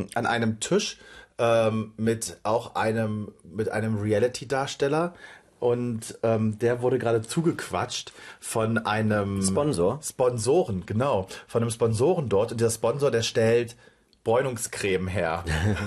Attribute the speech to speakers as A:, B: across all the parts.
A: an einem Tisch mit einem Reality-Darsteller. Und der wurde gerade zugequatscht von einem Sponsoren, genau, von einem Sponsoren dort. Und dieser Sponsor, der stellt Bräunungscreme her.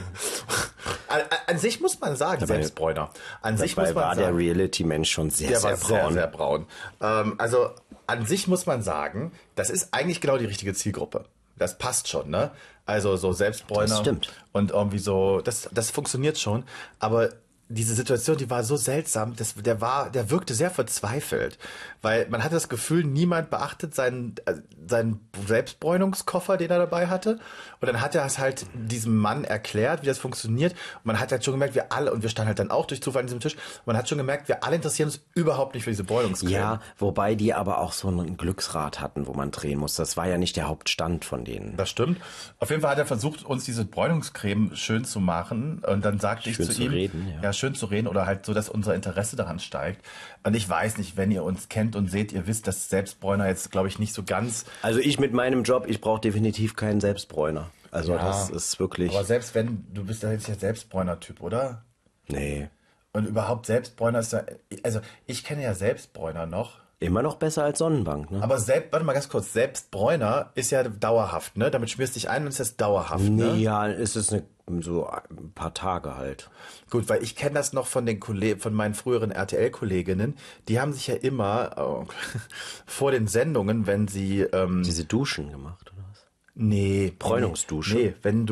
A: An sich muss man sagen, Selbstbräuner. An sich muss man
B: war
A: sagen,
B: der Reality-Mensch schon sehr braun.
A: Sehr, sehr braun. Also an sich muss man sagen, das ist eigentlich genau die richtige Zielgruppe. Das passt schon, ne? Also so Selbstbräuner.
B: Das stimmt.
A: Und irgendwie so, das funktioniert schon. Aber diese Situation, die war so seltsam, der wirkte sehr verzweifelt, weil man hatte das Gefühl, niemand beachtet seinen Selbstbräunungskoffer, den er dabei hatte, und dann hat er es halt diesem Mann erklärt, wie das funktioniert, und man hat halt schon gemerkt, wir alle, und wir standen halt dann auch durch Zufall an diesem Tisch, man hat schon gemerkt, wir alle interessieren uns überhaupt nicht für diese Bräunungscreme.
B: Ja, wobei die aber auch so ein Glücksrad hatten, wo man drehen muss. Das war ja nicht der Hauptstand von denen.
A: Das stimmt. Auf jeden Fall hat er versucht, uns diese Bräunungscreme schön zu machen, und dann sagte ich zu ihm, schön zu reden oder halt so, dass unser Interesse daran steigt. Und ich weiß nicht, wenn ihr uns kennt und seht, ihr wisst, dass Selbstbräuner jetzt, glaube ich, nicht so ganz...
B: Also ich mit meinem Job, ich brauche definitiv keinen Selbstbräuner. Also das ist wirklich...
A: Aber selbst wenn, du bist ja jetzt der Selbstbräuner-Typ, oder?
B: Nee.
A: Und überhaupt Selbstbräuner ist ja... Also ich kenne ja Selbstbräuner noch.
B: Immer noch besser als Sonnenbank, ne?
A: Aber warte mal ganz kurz, Selbstbräuner ist ja dauerhaft, ne? Damit schmierst du dich ein und ist das dauerhaft, ne?
B: Ja, es ist so ein paar Tage halt.
A: Gut, weil ich kenne das noch von von meinen früheren RTL-Kolleginnen, die haben sich ja immer vor den Sendungen, wenn sie...
B: Diese Duschen gemacht, oder was?
A: Nee.
B: Bräunungsdusche?
A: Nee, wenn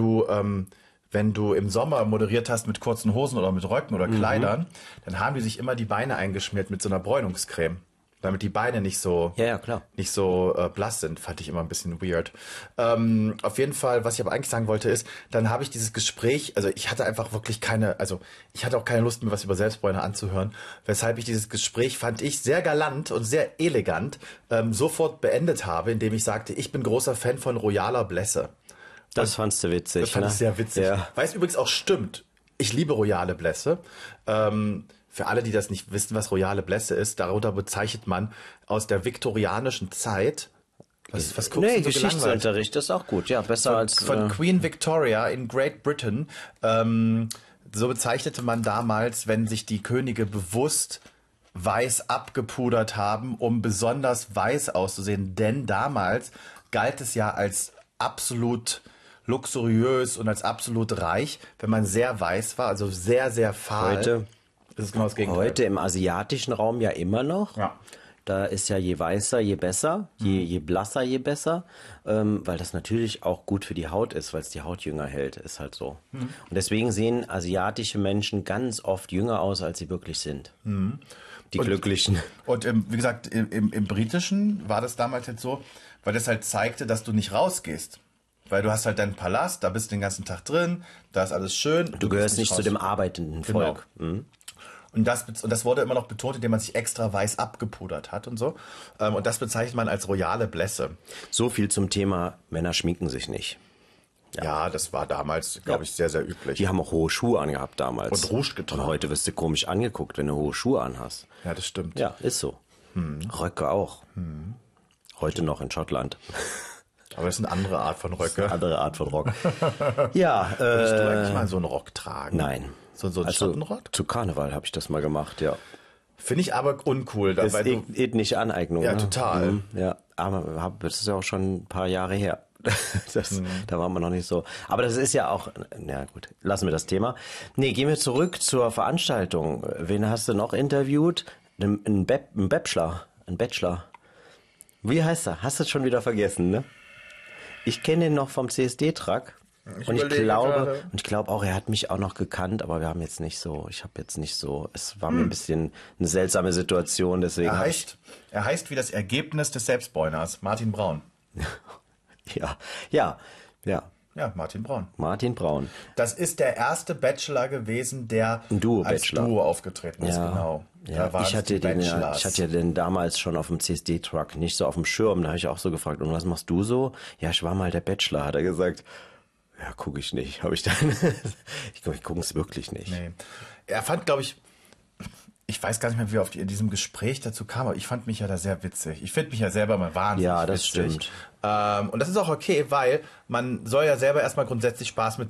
A: du im Sommer moderiert hast mit kurzen Hosen oder mit Röcken oder Kleidern, dann haben die sich immer die Beine eingeschmiert mit so einer Bräunungscreme. Damit die Beine nicht so nicht so blass sind, fand ich immer ein bisschen weird. Auf jeden Fall, was ich aber eigentlich sagen wollte, ist, dann habe ich dieses Gespräch, also ich hatte einfach wirklich ich hatte auch keine Lust, mir was über Selbstbräuner anzuhören, weshalb ich dieses Gespräch, fand ich, sehr galant und sehr elegant sofort beendet habe, indem ich sagte, ich bin großer Fan von royaler Blässe.
B: Das fandst du witzig,
A: Das fand ich sehr witzig. Ja. Weil es übrigens auch stimmt. Ich liebe royale Blässe. Für alle, die das nicht wissen, was royale Blässe ist, darunter bezeichnet man aus der viktorianischen Zeit. Was guckst du so
B: Geschichtsunterricht ist auch gut, ja, besser als...
A: Von Queen Victoria in Great Britain. So bezeichnete man damals, wenn sich die Könige bewusst weiß abgepudert haben, um besonders weiß auszusehen. Denn damals galt es ja als absolut luxuriös und als absolut reich, wenn man sehr weiß war, also sehr, sehr fahl.
B: Heute
A: das ist genau das Gegenteil.
B: Heute im asiatischen Raum ja immer noch. Ja. Da ist ja je weißer, je besser, je blasser, je besser, weil das natürlich auch gut für die Haut ist, weil es die Haut jünger hält, ist halt so. Und deswegen sehen asiatische Menschen ganz oft jünger aus, als sie wirklich sind. Die Glücklichen.
A: Und wie gesagt, im Britischen war das damals jetzt so, weil das halt zeigte, dass du nicht rausgehst. Weil du hast halt deinen Palast, da bist du den ganzen Tag drin, da ist alles schön.
B: Du gehörst nicht zu dem arbeitenden Volk.
A: Genau. Und das wurde immer noch betont, indem man sich extra weiß abgepudert hat und so. Und das bezeichnet man als royale Blässe.
B: So viel zum Thema, Männer schminken sich nicht.
A: Ja, das war damals, glaube ich, sehr, sehr üblich.
B: Die haben auch hohe Schuhe angehabt damals.
A: Und Rouge getragen.
B: Und heute wirst du komisch angeguckt, wenn du hohe Schuhe anhast.
A: Ja, das stimmt.
B: Ja, ist so. Röcke auch. Heute noch in Schottland.
A: Aber das ist eine andere Art von Röcke.
B: Eine andere Art von Rock. Ja.
A: Würdest du eigentlich mal so einen Rock tragen?
B: Nein.
A: So einen Schottenrock?
B: Zu Karneval habe ich das mal gemacht, ja.
A: Finde ich aber uncool.
B: Das ist ethnische Aneignung.
A: Ja,
B: ne?
A: total.
B: Ja, aber das ist ja auch schon ein paar Jahre her. Da waren wir noch nicht so. Aber das ist ja auch, na gut, lassen wir das Thema. Nee, gehen wir zurück zur Veranstaltung. Wen hast du noch interviewt? Ein Bachelor. Wie heißt er? Hast du es schon wieder vergessen, ne? Ich kenne ihn noch vom CSD-Truck. Und ich glaube auch, er hat mich auch noch gekannt, aber ich habe jetzt nicht so, es war mir ein bisschen eine seltsame Situation, deswegen.
A: Er heißt wie das Ergebnis des Selbstbräuners, Martin Braun.
B: Ja,
A: Martin Braun.
B: Martin Braun.
A: Das ist der erste Bachelor gewesen, der als Duo aufgetreten ist, genau.
B: Ja, ich hatte ja den damals schon auf dem CSD-Truck nicht so auf dem Schirm. Da habe ich auch so gefragt, und was machst du so? Ja, ich war mal der Bachelor, hat er gesagt. Ja, gucke ich nicht. Habe ich dann. Ich gucke es wirklich nicht. Nee.
A: Er fand, glaube ich weiß gar nicht mehr, wie wir in diesem Gespräch dazu kam, aber ich fand mich ja da sehr witzig. Ich finde mich ja selber mal wahnsinnig
B: witzig. Ja, das
A: witzig.
B: Stimmt.
A: Und das ist auch okay, weil man soll ja selber erstmal grundsätzlich Spaß mit